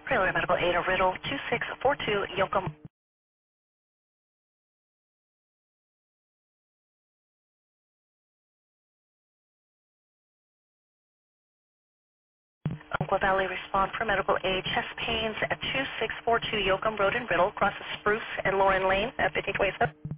Prelude Medical Aid of Riddle 2642 Yoakum. Umpqua Valley respond for medical aid. Chest pains at 2642 Yoakum Road in Riddle, across the Spruce and Lauren Lane at 1527.